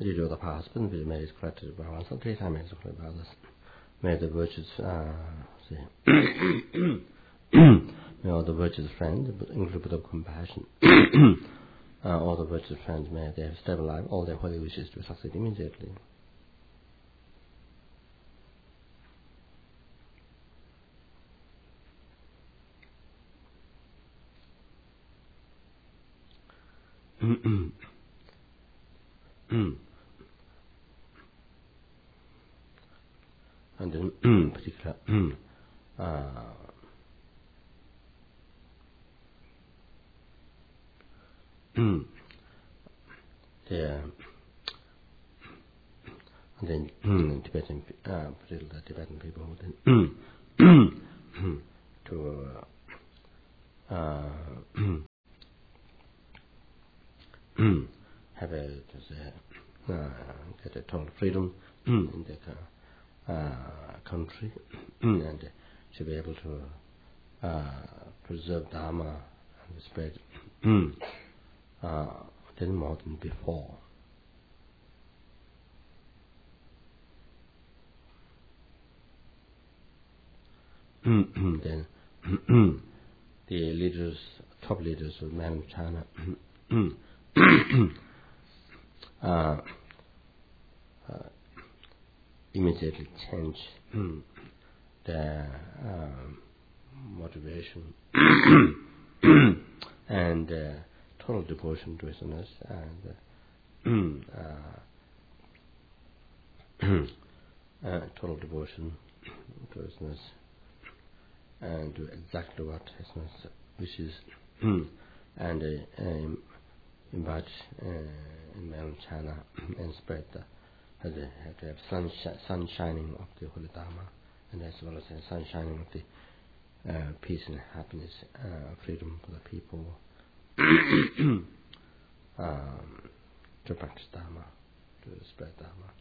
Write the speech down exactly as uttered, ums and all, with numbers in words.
the duty of the husband be made collected by oneself, three times made collected by others. May the virtues, uh, see, may all the virtues friends, include of compassion, uh, all the virtues friends, may they have stable life, all their holy wishes to succeed immediately. And in particular, uh, the and then Tibetan, uh, particularly Tibetan people who then to uh, have a, to say, uh, get a total freedom in their uh, country and to be able to uh, preserve Dharma and spread uh, then more than before. Then the leaders, top leaders of mainland China, uh, uh, immediately change their um, motivation and uh, total devotion to Islamist and uh, uh, total devotion to Islamist and do exactly what Islamist wishes and uh, um, invite uh, in mainland China and spread the Has a, have to have sun, sun shining of the Holy Dharma, and as well as the sun shining of the uh, peace and happiness, uh, freedom for the people um, to practice Dharma, to spread Dharma.